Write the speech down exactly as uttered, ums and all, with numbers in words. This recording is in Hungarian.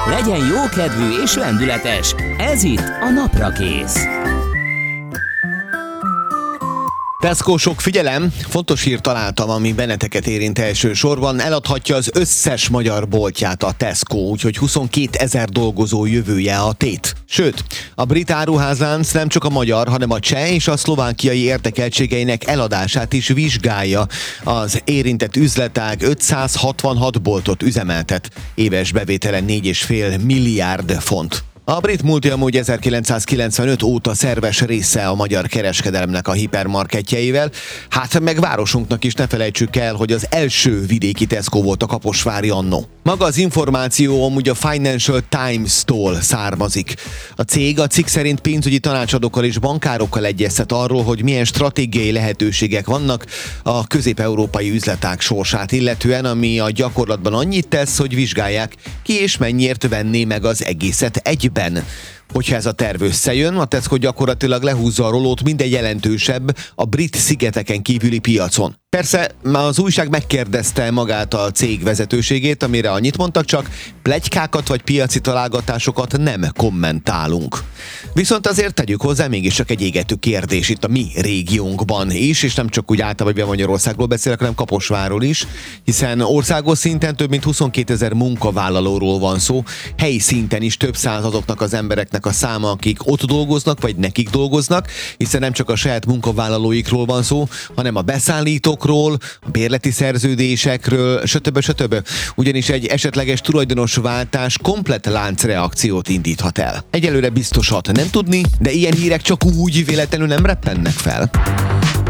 Legyen jókedvű és lendületes. Ez itt a Naprakész. Tesco-sok, figyelem! Fontos hírt találtam, ami benneteket érint elsősorban. Eladhatja az összes magyar boltját a Tesco, úgyhogy huszonkétezer dolgozó jövője a tét. Sőt, a brit áruházlánc nem csak a magyar, hanem a cseh és a szlovákiai érdekeltségeinek eladását is vizsgálja. Az érintett üzletág ötszázhatvanhat boltot üzemeltet. Éves bevétele négy egész öt milliárd font. A brit multi amúgy ezerkilencszázkilencvenöt óta szerves része a magyar kereskedelemnek a hipermarketjeivel. Hát meg városunknak is ne felejtsük el, hogy az első vidéki Tesco volt a kaposvári annó. Maga az információ amúgy a Financial Times-tól származik. A cég a cikk szerint pénzügyi tanácsadókkal és bankárokkal egyeztet arról, hogy milyen stratégiai lehetőségek vannak a közép-európai üzletág sorsát illetően, ami a gyakorlatban annyit tesz, hogy vizsgálják, ki és mennyiért venné meg az egészet egyben. Hogyha ez a terv összejön, a Tesco gyakorlatilag lehúzza a rolót minden jelentősebb a brit szigeteken kívüli piacon. Persze, már az újság megkérdezte magát a cég vezetőségét, amire annyit mondtak, csak pletykákat vagy piaci találgatásokat nem kommentálunk. Viszont azért tegyük hozzá, mégiscsak egy égető kérdés itt a mi régiónkban is, és nem csak úgy általában Magyarországról beszélek, hanem Kaposvárról is, hiszen országos szinten több mint huszonkétezer munkavállalóról van szó, helyi szinten is több száz azoknak az embereknek a száma, akik ott dolgoznak, vagy nekik dolgoznak, hiszen nem csak a saját munkavállalóikról van szó, hanem a beszállítókról, a bérleti szerződésekről, stb. stb. Ugyanis egy esetleges tulajdonosváltás komplett láncreakciót indíthat el. Egyelőre biztosat nem tudni, de ilyen hírek csak úgy véletlenül nem reppennek fel.